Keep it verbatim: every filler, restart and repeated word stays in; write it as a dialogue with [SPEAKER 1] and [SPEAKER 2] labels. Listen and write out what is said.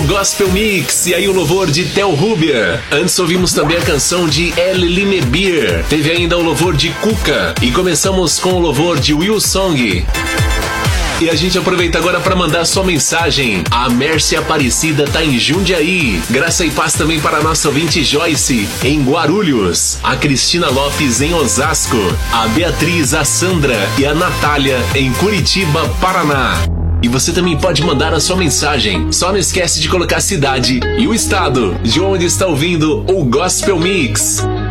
[SPEAKER 1] Gospel Mix, e aí o louvor de Theo Rubia. Antes ouvimos também a canção de El Linebeer. Teve ainda o louvor de Cuca. E começamos com o louvor de Will Song. E a gente aproveita agora para mandar sua mensagem. A Mércia Aparecida tá em Jundiaí. Graça e paz também para a nossa ouvinte Joyce, em Guarulhos. A Cristina Lopes, em Osasco. A Beatriz, a Sandra e a Natália, em Curitiba, Paraná. E você também pode mandar a sua mensagem. Só não esquece de colocar a cidade e o estado de onde está ouvindo o Gospel Mix.